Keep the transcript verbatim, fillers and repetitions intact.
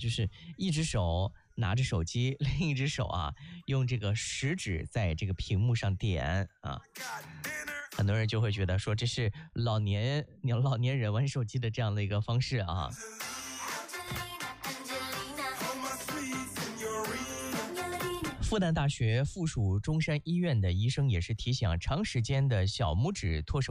就是一只手拿着手机，另一只手啊用这个食指在这个屏幕上点啊。很多人就会觉得说这是老年老年人玩手机的这样的一个方式啊。复旦大学附属中山医院的医生也是提醒，长时间的小拇指脱手